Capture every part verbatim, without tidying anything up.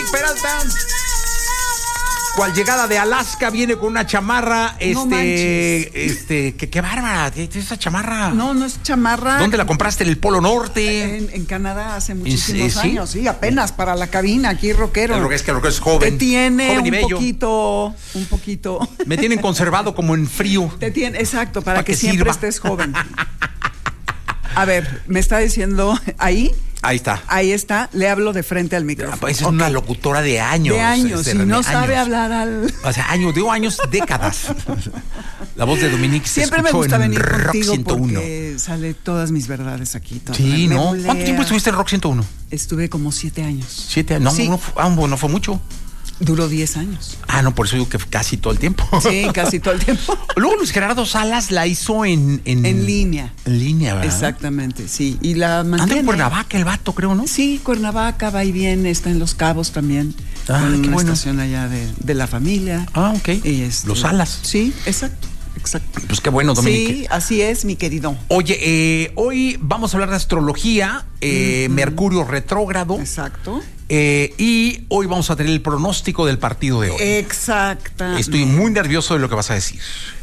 Peralta. Cual llegada de Alaska, viene con una chamarra, este, No manches. este, que qué bárbara, esa chamarra. No, no es chamarra. ¿Dónde la compraste? ¿En el Polo Norte? En, en Canadá hace muchísimos ¿Sí? años, sí, apenas para la cabina, aquí rockero. El rockero es que el rockero es joven. Te tiene joven y un bello. poquito, un poquito. Me tienen conservado como en frío. Te tiene, exacto, para Pa' que, que siempre sirva. estés joven. A ver, me está diciendo ahí. Ahí está. Ahí está, le hablo de frente al micrófono. Es okay. Una locutora de años. De años, este, y no años. sabe hablar al... O sea, años, digo años, décadas. La voz de Dominique se Siempre me escuchó gusta en venir Rock contigo ciento uno. porque sale todas mis verdades aquí. Todas. Sí, Me ¿no? buleas. ¿Cuánto tiempo estuviste en Rock ciento uno? Estuve como siete años. ¿Siete años? No, Sí. no, fue, ah, no fue mucho. Duró diez años. Ah, no, por eso digo que casi todo el tiempo. Sí, casi todo el tiempo. Luego Luis Gerardo Salas la hizo en... En, En línea. En línea, ¿verdad? Exactamente, sí. Y la Anda mantiene. en Cuernavaca el vato, creo, ¿no? Sí, Cuernavaca va y viene, está en Los Cabos también. Ah, con qué una bueno. estación allá de, de la familia. Ah, ok. Y este, Los Salas. Sí, exacto, exacto. Pues qué bueno, Dominique. Sí, así es, mi querido. Oye, eh, hoy vamos a hablar de astrología, eh, mm-hmm. Mercurio retrógrado. Exacto. Eh, y hoy vamos a tener el pronóstico del partido de hoy. Exacta. Estoy muy nervioso de lo que vas a decir.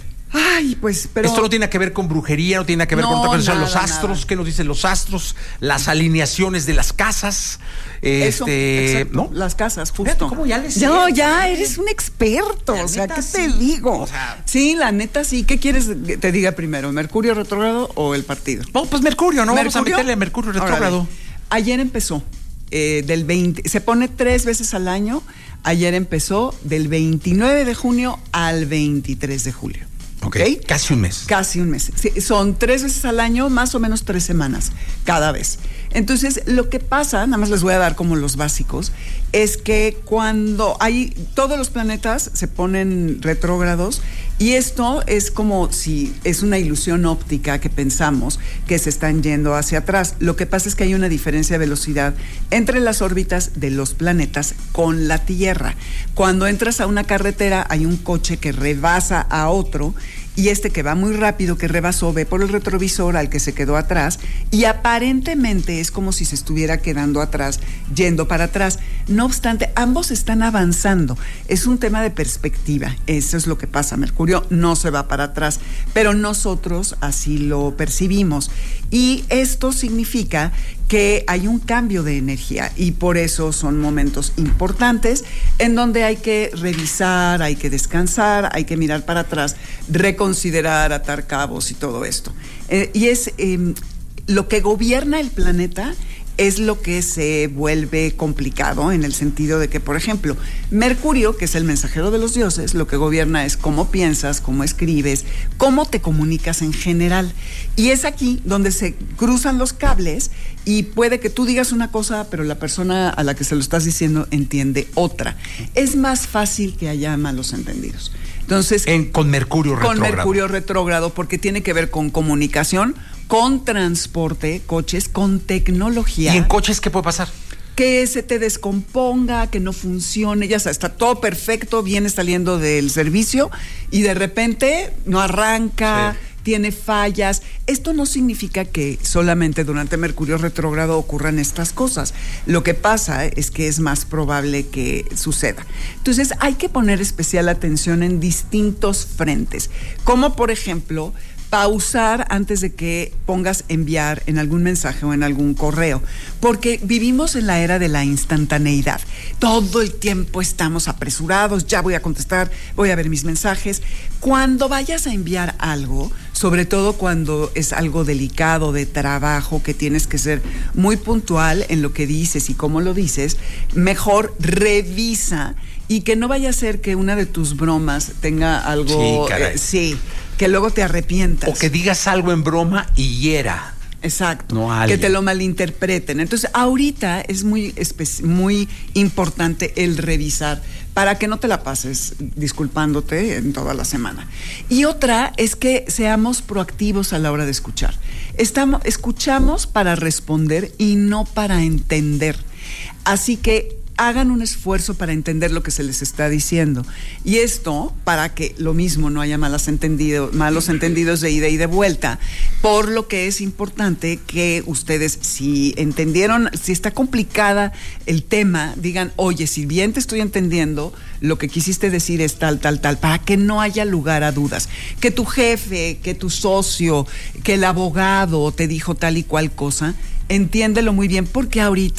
Ay, pues, pero... Esto no tiene que ver con brujería, no tiene nada que ver no, con otra cosa. nada, Los astros, nada. ¿qué nos dicen los astros? Las alineaciones de las casas. Eso, este, exacto, ¿no? Las casas, justo. Fíjate cómo ya le sé. No, ya eres un experto. La o sea, neta, ¿qué sí. te digo? O sea, sí, la neta sí. ¿Qué quieres que te diga primero? ¿Mercurio retrógrado o el partido? No, pues Mercurio, ¿no? ¿Mercurio? Vamos a meterle a Mercurio retrógrado. Órale. Ayer empezó eh, del veinte, se pone tres veces al año. Ayer empezó del veintinueve de junio al veintitrés de julio. Ok, ¿Okay? Casi un mes. Casi un mes. Sí, son tres veces al año, más o menos tres semanas cada vez. Entonces, lo que pasa, nada más les voy a dar como los básicos, es que cuando hay, todos los planetas se ponen retrógrados y esto es como si es una ilusión óptica que pensamos que se están yendo hacia atrás. Lo que pasa es que hay una diferencia de velocidad entre las órbitas de los planetas con la Tierra. Cuando entras a una carretera hay un coche que rebasa a otro y este que va muy rápido, que rebasó, ve por el retrovisor al que se quedó atrás y aparentemente es como si se estuviera quedando atrás, yendo para atrás. No obstante, ambos están avanzando. Es un tema de perspectiva. Eso es lo que pasa. Mercurio no se va para atrás, pero nosotros así lo percibimos. Y esto significa que hay un cambio de energía y por eso son momentos importantes en donde hay que revisar, hay que descansar, hay que mirar para atrás, reconsiderar, atar cabos y todo esto. Eh, y es eh, lo que gobierna el planeta es lo que se vuelve complicado en el sentido de que, por ejemplo, Mercurio, que es el mensajero de los dioses, lo que gobierna es cómo piensas, cómo escribes, cómo te comunicas en general. Y es aquí donde se cruzan los cables y puede que tú digas una cosa, pero la persona a la que se lo estás diciendo entiende otra. Es más fácil que haya malos entendidos. Entonces, en, con Mercurio retrógrado. Con Mercurio retrógrado, porque tiene que ver con comunicación, con transporte, coches, con tecnología. ¿Y en coches qué puede pasar? Que se te descomponga, que no funcione, ya sabes, está todo perfecto, viene saliendo del servicio y de repente no arranca, sí. Tiene fallas. Esto no significa que solamente durante Mercurio retrógrado ocurran estas cosas. Lo que pasa es que es más probable que suceda. Entonces hay que poner especial atención en distintos frentes, como por ejemplo pausar antes de que pongas enviar en algún mensaje o en algún correo, porque vivimos en la era de la instantaneidad. Todo el tiempo estamos apresurados, ya voy a contestar, voy a ver mis mensajes. Cuando vayas a enviar algo, sobre todo cuando es algo delicado de trabajo, que tienes que ser muy puntual en lo que dices y cómo lo dices, mejor revisa y que no vaya a ser que una de tus bromas tenga algo... Sí, caray. Eh, sí, que luego te arrepientas. O que digas algo en broma y hiera. Exacto, no que te lo malinterpreten. Entonces, ahorita es muy, espe- muy importante el revisar para que no te la pases disculpándote en toda la semana. Y otra es que seamos proactivos a la hora de escuchar. Estamos, escuchamos para responder y no para entender. Así que hagan un esfuerzo para entender lo que se les está diciendo. Y esto, para que lo mismo no haya malos entendidos, malos entendidos de ida y de vuelta, por lo que es importante que ustedes, si entendieron, si está complicada el tema, digan, oye, si bien te estoy entendiendo, lo que quisiste decir es tal, tal, tal, para que no haya lugar a dudas. Que tu jefe, que tu socio, que el abogado te dijo tal y cual cosa, entiéndelo muy bien, porque ahorita